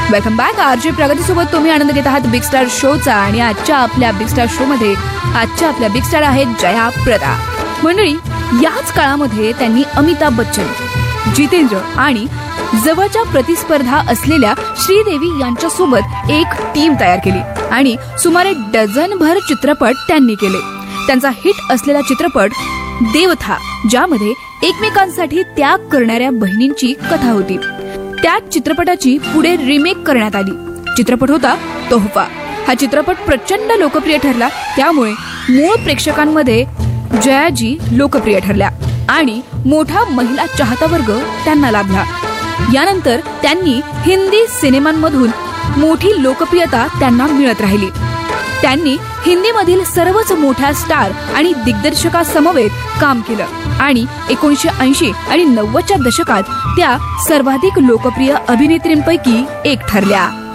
Welcome back. RJ प्रगती सोबत तुम्ही आनंद घेत आहात बिग स्टार शोचा. आणि आजच्या आपल्या बिग स्टार शो मध्ये आजच्या आपल्या बिग स्टार आहेत जया प्रदा. मंडळी, याच काळामध्ये त्यांनी अमिताभ बच्चन, जितेंद्र आणि जवळच्या प्रतिस्पर्धा असलेल्या श्रीदेवी यांच्यासोबत एक टीम तयार केली आणि सुमारे डझनभर चित्रपट त्यांनी केले. त्यांचा हिट असलेला चित्रपट देव था, ज्यामध्ये एकमेकांसाठी त्याग करणाऱ्या बहिणींची कथा होती. त्याच चित्रपटाची पुढे रिमेक करण्यात आली. चित्रपट होता तोहफा. हा चित्रपट प्रचंड लोकप्रिय ठरला. त्यामुळे मूळ प्रेक्षकांमध्ये जयाजी लोकप्रिय ठरल्या आणि मोठा महिला चाहता वर्ग त्यांना लाभला. यानंतर त्यांनी हिंदी सिनेमांमधून मोठी लोकप्रियता त्यांना मिळत राहिली. त्यांनी हिंदीमधील सर्वच मोठ्या स्टार आणि दिग्दर्शकासमवेत काम केलं आणि 1980 आणि 90च्या दशकात त्या सर्वाधिक लोकप्रिय अभिनेत्रींपैकी एक ठरल्या.